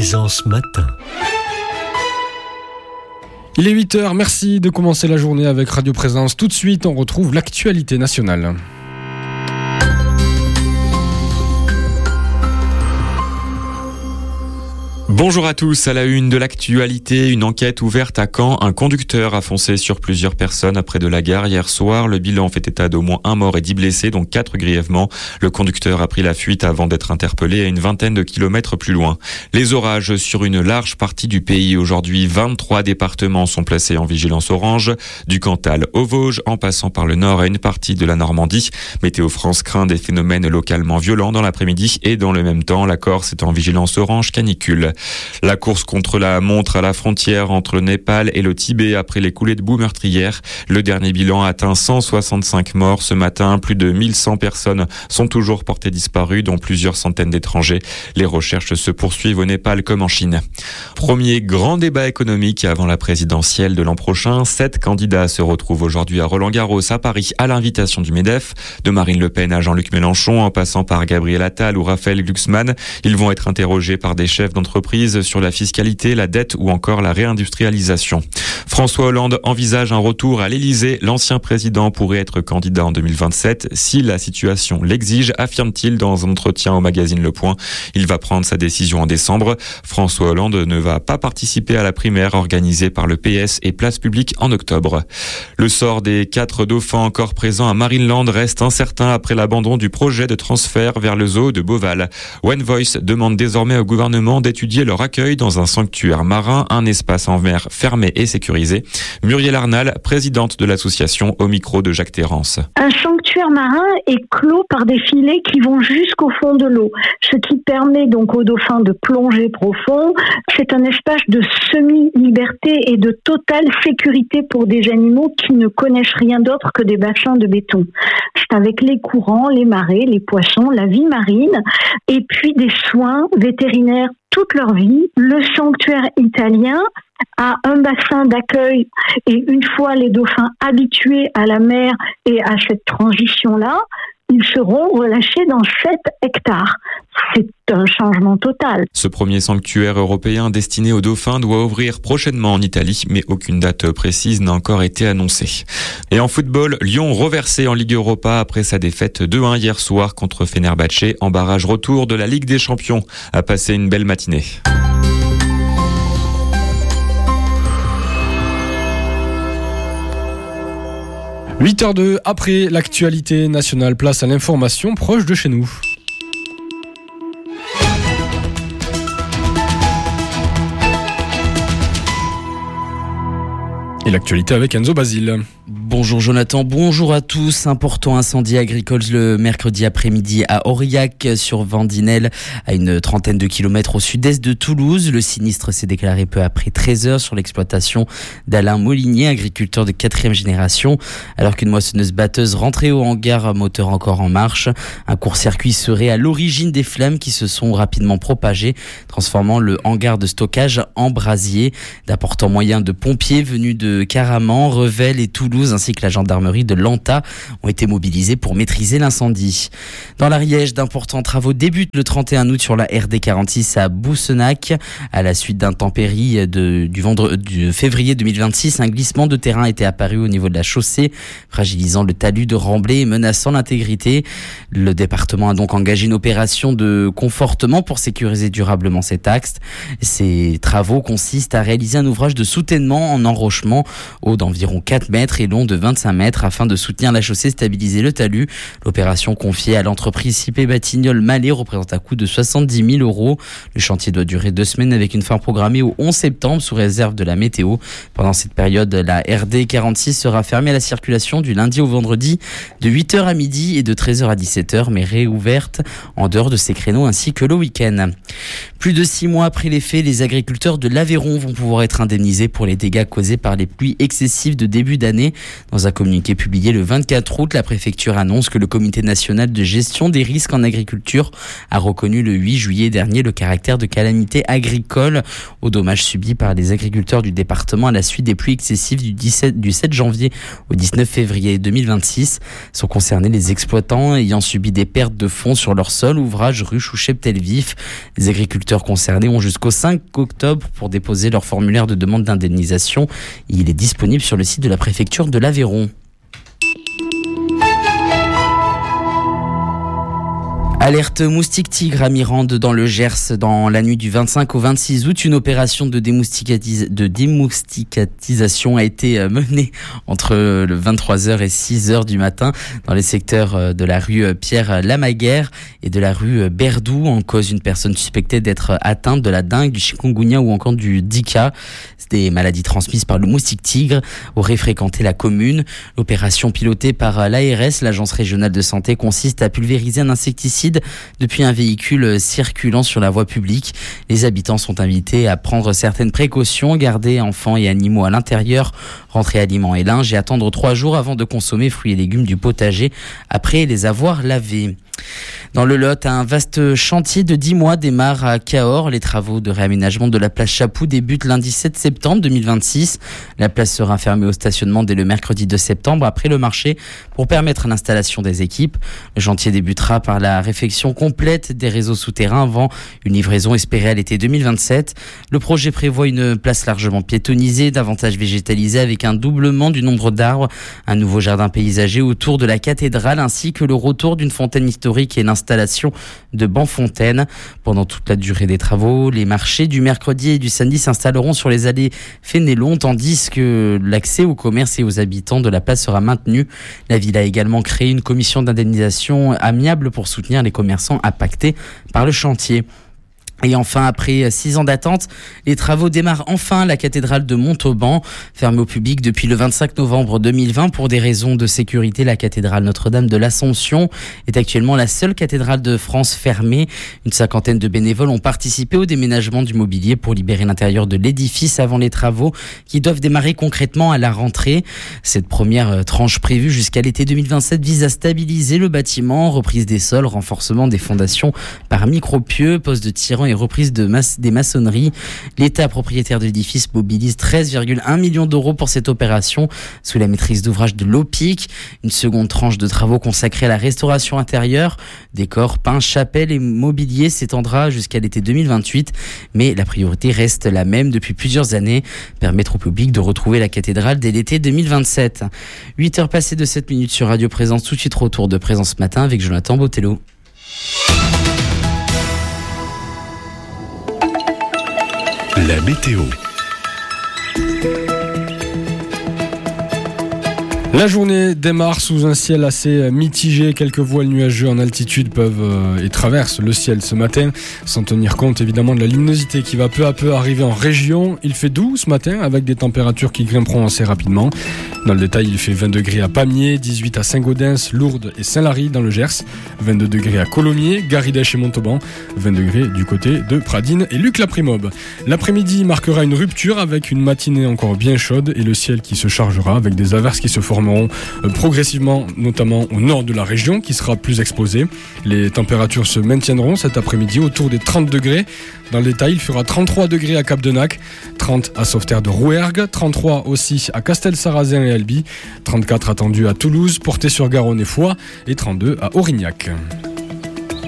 Présence Matin. Il est 8h, merci de commencer la journée avec Radio Présence. Tout de suite, on retrouve l'actualité nationale. Bonjour à tous, à la une de l'actualité, une enquête ouverte à Caen. Un conducteur a foncé sur plusieurs personnes près de la gare hier soir. Le bilan fait état d'au moins 1 mort et 10 blessés, dont 4 grièvement. Le conducteur a pris la fuite avant d'être interpellé à une vingtaine de kilomètres plus loin. Les orages sur une large partie du pays. Aujourd'hui, 23 départements sont placés en vigilance orange, du Cantal aux Vosges, en passant par le nord et une partie de la Normandie. Météo France craint des phénomènes localement violents dans l'après-midi et dans le même temps, la Corse est en vigilance orange canicule. La course contre la montre à la frontière entre le Népal et le Tibet après les coulées de boue meurtrières. Le dernier bilan a atteint 165 morts ce matin. Plus de 1100 personnes sont toujours portées disparues, dont plusieurs centaines d'étrangers. Les recherches se poursuivent au Népal comme en Chine. Premier grand débat économique avant la présidentielle de l'an prochain. 7 candidats se retrouvent aujourd'hui à Roland-Garros à Paris à l'invitation du MEDEF. De Marine Le Pen à Jean-Luc Mélenchon, en passant par Gabriel Attal ou Raphaël Glucksmann. Ils vont être interrogés par des chefs d'entreprise sur la fiscalité, la dette ou encore la réindustrialisation. François Hollande envisage un retour à l'Élysée. L'ancien président pourrait être candidat en 2027 si la situation l'exige, affirme-t-il dans un entretien au magazine Le Point. Il va prendre sa décision en décembre. François Hollande ne va pas participer à la primaire organisée par le PS et Place Publique en octobre. Le sort des 4 dauphins encore présents à Marineland reste incertain après l'abandon du projet de transfert vers le zoo de Beauval. One Voice demande désormais au gouvernement d'étudier leur accueil dans un sanctuaire marin, un espace en mer fermé et sécurisé. Muriel Arnal, présidente de l'association, au micro de Jacques Terrance. Un sanctuaire marin est clos par des filets qui vont jusqu'au fond de l'eau, ce qui permet donc aux dauphins de plonger profond. C'est un espace de semi-liberté et de totale sécurité pour des animaux qui ne connaissent rien d'autre que des bassins de béton. C'est avec les courants, les marées, les poissons, la vie marine et puis des soins vétérinaires toute leur vie. Le sanctuaire italien a un bassin d'accueil et une fois les dauphins habitués à la mer et à cette transition-là, ils seront relâchés dans 7 hectares. C'est un changement total. Ce premier sanctuaire européen destiné aux dauphins doit ouvrir prochainement en Italie, mais aucune date précise n'a encore été annoncée. Et en football, Lyon reversé en Ligue Europa après sa défaite 2-1 hier soir contre Fenerbahçe en barrage retour de la Ligue des Champions. A passé une belle matinée. « 8h02, après l'actualité nationale, place à l'information proche de chez nous. Et l'actualité avec Enzo Basile. Bonjour Jonathan, bonjour à tous. Important incendie agricole le mercredi après-midi à Aurillac sur Vendinelle, à une trentaine de kilomètres au sud-est de Toulouse. Le sinistre s'est déclaré peu après 13h sur l'exploitation d'Alain Molinier, agriculteur de 4e génération. Alors qu'une moissonneuse-batteuse rentrait au hangar, moteur encore en marche. Un court-circuit serait à l'origine des flammes qui se sont rapidement propagées, transformant le hangar de stockage en brasier. D'importants moyens de pompiers venus de Caraman, Revel et Toulouse, ainsi que la gendarmerie de Lanta ont été mobilisés pour maîtriser l'incendie. Dans l'Ariège, d'importants travaux débutent le 31 août sur la RD 46 à Boussenac. À la suite d'intempéries du février 2026, un glissement de terrain était apparu au niveau de la chaussée, fragilisant le talus de Remblai et menaçant l'intégrité. Le département a donc engagé une opération de confortement pour sécuriser durablement cet axe. Ces travaux consistent à réaliser un ouvrage de soutènement en enrochement haut d'environ 4 mètres et long de 25 mètres afin de soutenir la chaussée et stabiliser le talus. L'opération confiée à l'entreprise Cipé Batignolles Malais représente un coût de 70 000 €. Le chantier doit durer 2 semaines avec une fin programmée au 11 septembre sous réserve de la météo. Pendant cette période, la RD 46 sera fermée à la circulation du lundi au vendredi de 8h à midi et de 13h à 17h, mais réouverte en dehors de ces créneaux ainsi que le week-end. Plus de 6 mois après les faits, les agriculteurs de l'Aveyron vont pouvoir être indemnisés pour les dégâts causés par les pluies excessives de début d'année. Dans un communiqué publié le 24 août, la préfecture annonce que le comité national de gestion des risques en agriculture a reconnu le 8 juillet dernier le caractère de calamité agricole aux dommages subis par les agriculteurs du département à la suite des pluies excessives du 7 janvier au 19 février 2026. Sont concernés les exploitants ayant subi des pertes de fonds sur leur sol, ouvrages, ruches ou cheptels vifs. Les agriculteurs concernés ont jusqu'au 5 octobre pour déposer leur formulaire de demande d'indemnisation. Il est disponible sur le site de la préfecture de l'Aveyron. Alerte moustique tigre à Mirande dans le Gers dans la nuit du 25 au 26 août. Une opération de démousticatisation a été menée entre le 23h et 6h du matin dans les secteurs de la rue Pierre-Lamaguère et de la rue Berdou. En cause, une personne suspectée d'être atteinte de la dengue, du chikungunya ou encore du Zika. Des maladies transmises par le moustique tigre aurait fréquenté la commune. L'opération pilotée par l'ARS, l'Agence régionale de santé, consiste à pulvériser un insecticide depuis un véhicule circulant sur la voie publique. Les habitants sont invités à prendre certaines précautions, garder enfants et animaux à l'intérieur, rentrer aliments et linge et attendre 3 jours avant de consommer fruits et légumes du potager après les avoir lavés. Dans le Lot, un vaste chantier de 10 mois démarre à Cahors. Les travaux de réaménagement de la place Chapoux débutent lundi 7 septembre 2026. La place sera fermée au stationnement dès le mercredi 2 septembre après le marché pour permettre l'installation des équipes. Le chantier débutera par la réfection complète des réseaux souterrains avant une livraison espérée à l'été 2027. Le projet prévoit une place largement piétonnisée, davantage végétalisée avec un doublement du nombre d'arbres, un nouveau jardin paysager autour de la cathédrale ainsi que le retour d'une fontaine historique et l'installation de bancs fontaines. Pendant toute la durée des travaux, les marchés du mercredi et du samedi s'installeront sur les allées Fénélon, tandis que l'accès aux commerces et aux habitants de la place sera maintenu. La ville a également créé une commission d'indemnisation amiable pour soutenir les commerçants impactés par le chantier. Et enfin, après 6 ans d'attente, les travaux démarrent enfin. La cathédrale de Montauban, fermée au public depuis le 25 novembre 2020 pour des raisons de sécurité. La cathédrale Notre-Dame de l'Assomption est actuellement la seule cathédrale de France fermée. Une 50aine de bénévoles ont participé au déménagement du mobilier pour libérer l'intérieur de l'édifice avant les travaux qui doivent démarrer concrètement à la rentrée. Cette première tranche prévue jusqu'à l'été 2027 vise à stabiliser le bâtiment, reprise des sols, renforcement des fondations par micropieux, poste de tirant et reprise des maçonneries. L'État propriétaire de l'édifice mobilise 13,1 millions d'euros pour cette opération sous la maîtrise d'ouvrage de l'OPIC. Une seconde tranche de travaux consacrée à la restauration intérieure, décors, peints, chapelles et mobilier s'étendra jusqu'à l'été 2028. Mais la priorité reste la même depuis plusieurs années, permettre au public de retrouver la cathédrale dès l'été 2027. 8h passées de 7 minutes sur Radio Présence, tout de suite retour de Présence Matin avec Jonathan Botello. La météo. La journée démarre sous un ciel assez mitigé. Quelques voiles nuageux en altitude peuvent et traversent le ciel ce matin, sans tenir compte évidemment de la luminosité qui va peu à peu arriver en région. Il fait doux ce matin avec des températures qui grimperont assez rapidement. Dans le détail, il fait 20 degrés à Pamiers, 18 à Saint-Gaudens, Lourdes et Saint-Lary dans le Gers, 22 degrés à Colomiers, Garidèche et Montauban, 20 degrés du côté de Pradines et Luc-la-Primobe. L'après-midi marquera une rupture avec une matinée encore bien chaude et le ciel qui se chargera avec des averses qui se formeront progressivement, notamment au nord de la région qui sera plus exposée. Les températures se maintiendront cet après-midi autour des 30 degrés. Dans le détail, il fera 33 degrés à Cap-de-Nac, 30 à Sauveterre de Rouergue, 33 aussi à Castel-Sarrazin et Albi, 34 attendus à Toulouse, Portet-sur-Garonne et Foix et 32 à Aurignac.